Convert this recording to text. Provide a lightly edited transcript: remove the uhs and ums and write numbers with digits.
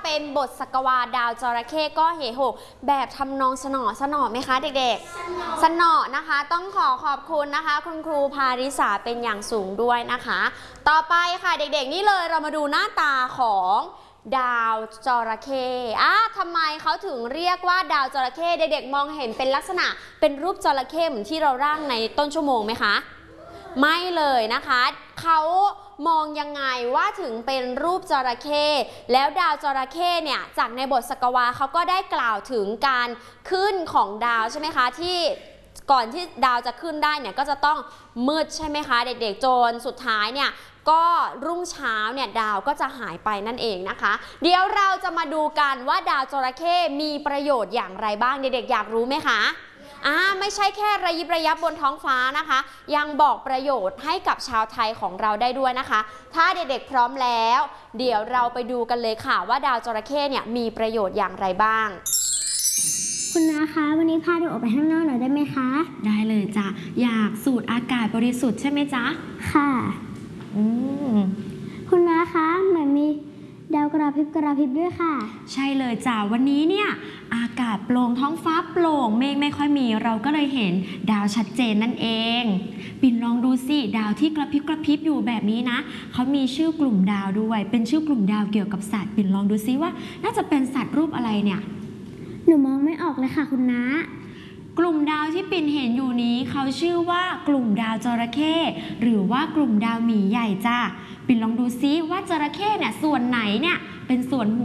เป็นบทสักวาดาวจระเข้ก็เหหกแบบทำนองสนอไหมคะเด็กๆสนอนะคะต้องขอบคุณนะคะคุณครูภาริสาเป็นอย่างสูงด้วยนะคะต่อไปค่ะเด็กๆนี่เลยเรามาดูหน้าตาของดาวจระเข้ทำไมเขาถึงเรียกว่าดาวจระเข้เด็กๆมองเห็นเป็นลักษณะเป็นรูปจระเข้เหมือนที่เราร่างในต้นชั่วโมงไหมคะไม่เลยนะคะเขามองยังไงว่าถึงเป็นรูปจระเข้แล้วดาวจระเข้เนี่ยจากในบทสักวาเขาก็ได้กล่าวถึงการขึ้นของดาวใช่ไหมคะที่ก่อนที่ดาวจะขึ้นได้เนี่ยก็จะต้องมืดใช่ไหมคะเด็กๆจนสุดท้ายเนี่ยก็รุ่งเช้าเนี่ยดาวก็จะหายไปนั่นเองนะคะเดี๋ยวเราจะมาดูกันว่าดาวจระเข้มีประโยชน์อย่างไรบ้างเด็กๆอยากรู้ไหมคะไม่ใช่แค่ระยิบระยับบนท้องฟ้านะคะยังบอกประโยชน์ให้กับชาวไทยของเราได้ด้วยนะคะถ้าเด็กๆพร้อมแล้วเดี๋ยวเราไปดูกันเลยค่ะว่าดาวจระเข้เนี่ยมีประโยชน์อย่างไรบ้างคุณน้าคะวันนี้พาหนูออกไปข้างนอกหน่อยได้ไหมคะได้เลยจ้ะอยากสูดอากาศบริสุทธิ์ใช่ไหมจ๊ะค่ะคุณน้าคะเหมือนมีดาวกระพริบด้วยค่ะใช่เลยจ้ะวันนี้เนี่ยอากาศโปร่งท้องฟ้าโปร่งเมฆไม่ค่อยมีเราก็เลยเห็นดาวชัดเจนนั่นเองปิ่นลองดูสิดาวที่กระพริบอยู่แบบนี้นะเขามีชื่อกลุ่มดาวด้วยเป็นชื่อกลุ่มดาวเกี่ยวกับสัตว์ปิ่นลองดูซิว่าน่าจะเป็นสัตว์รูปอะไรเนี่ยหนูมองไม่ออกเลยค่ะคุณน้ากลุ่มดาวที่ปิ่นเห็นอยู่นี้เขาชื่อว่ากลุ่มดาวจระเข้หรือว่ากลุ่มดาวหมีใหญ่จ้ะปิ่นลองดูซิว่าจระเข้เนี่ยส่วนไหนเนี่ยเป็นส่วนหัว